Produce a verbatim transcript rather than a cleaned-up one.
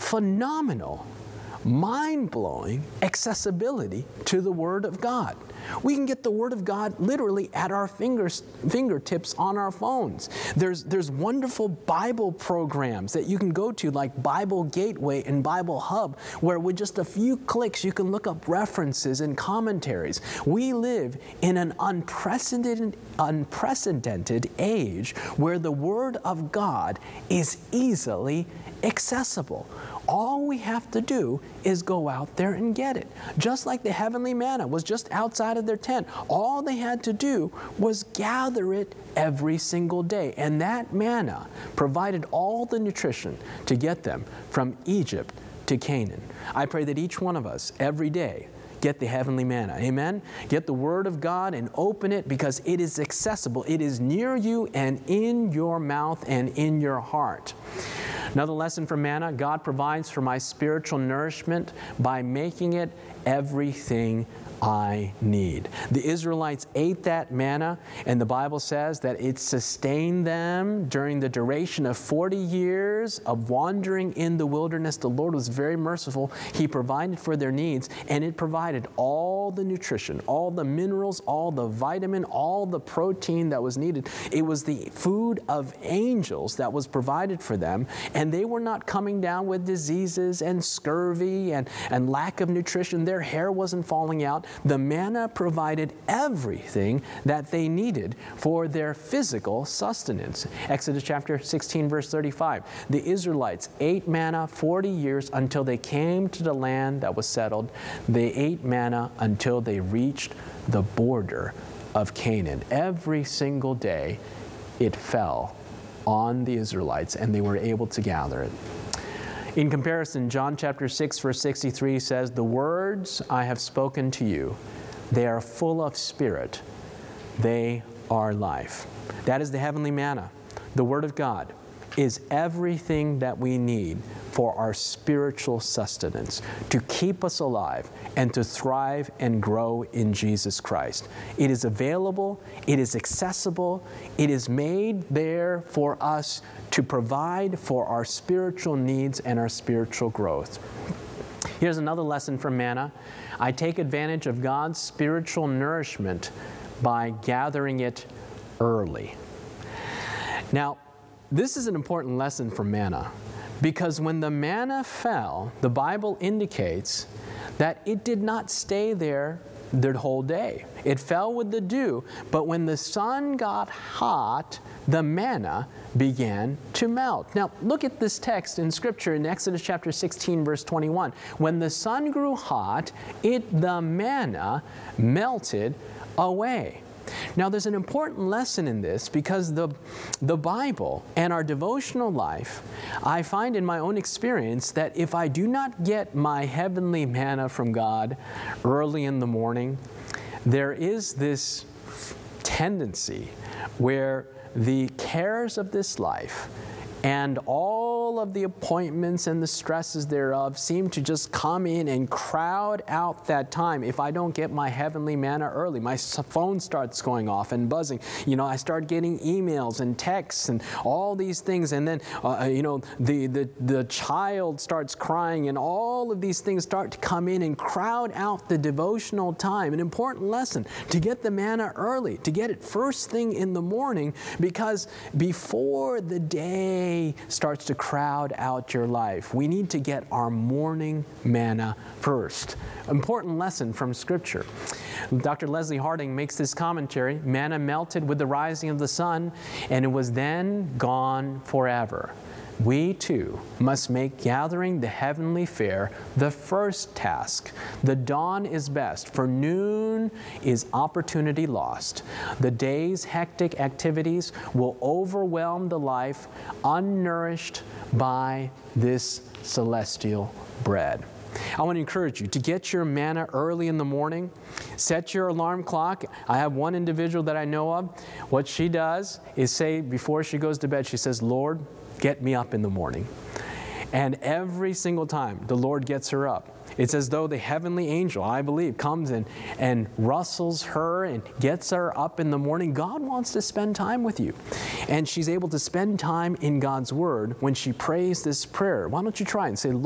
phenomenal, mind-blowing accessibility to the Word of God. We can get the Word of God literally at our fingers, fingertips on our phones. There's, there's wonderful Bible programs that you can go to, like Bible Gateway and Bible Hub, where with just a few clicks you can look up references and commentaries. We live in an unprecedented, unprecedented age where the Word of God is easily accessible. All we have to do is go out there and get it. Just like the heavenly manna was just outside of their tent. All they had to do was gather it every single day. And that manna provided all the nutrition to get them from Egypt to Canaan. I pray that each one of us every day get the heavenly manna. Amen? Get the Word of God and open it, because it is accessible. It is near you and in your mouth and in your heart. Another lesson from manna: God provides for my spiritual nourishment by making it everything I need. The Israelites ate that manna, and the Bible says that it sustained them during the duration of forty years of wandering in the wilderness. The Lord was very merciful. He provided for their needs, and it provided all the nutrition, all the minerals, all the vitamin, all the protein that was needed. It was the food of angels that was provided for them, and they were not coming down with diseases and scurvy and, and lack of nutrition. Their hair wasn't falling out. The manna provided everything that they needed for their physical sustenance. Exodus chapter sixteen, verse thirty-five. The Israelites ate manna forty years until they came to the land that was settled. They ate manna until they reached the border of Canaan. Every single day it fell on the Israelites, and they were able to gather it. In comparison, John chapter six, verse sixty-three says, "The words I have spoken to you, they are full of spirit. They are life." That is the heavenly manna. The Word of God is everything that we need for our spiritual sustenance, to keep us alive and to thrive and grow in Jesus Christ. It is available, it is accessible, it is made there for us to provide for our spiritual needs and our spiritual growth. Here's another lesson from manna. I take advantage of God's spiritual nourishment by gathering it early. Now, this is an important lesson from manna, because when the manna fell, the Bible indicates that it did not stay there the whole day. It fell with the dew, but when the sun got hot, the manna began to melt. Now, look at this text in Scripture in Exodus chapter sixteen, verse twenty-one. When the sun grew hot, it, the manna, melted away. Now, there's an important lesson in this, because the, the Bible and our devotional life, I find in my own experience that if I do not get my heavenly manna from God early in the morning, there is this tendency where the cares of this life and all of the appointments and the stresses thereof seem to just come in and crowd out that time. If I don't get my heavenly manna early, my phone starts going off and buzzing. You know, I start getting emails and texts and all these things, and then, uh, you know, the, the, the child starts crying, and all of these things start to come in and crowd out the devotional time. An important lesson, to get the manna early, to get it first thing in the morning, because before the day starts to crowd out your life, we need to get our morning manna first. Important lesson from Scripture. Doctor Leslie Harding makes this commentary: manna melted with the rising of the sun, and it was then gone forever. We too must make gathering the heavenly fare the first task. The dawn is best, for noon is opportunity lost. The day's hectic activities will overwhelm the life unnourished by this celestial bread. I want to encourage you to get your manna early in the morning. Set your alarm clock. I have one individual that I know of. What she does is say, before she goes to bed, she says, "Lord, get me up in the morning." And every single time the Lord gets her up, it's as though the heavenly angel, I believe, comes in and rustles her and gets her up in the morning. God wants to spend time with you. And she's able to spend time in God's Word when she prays this prayer. Why don't you try and say,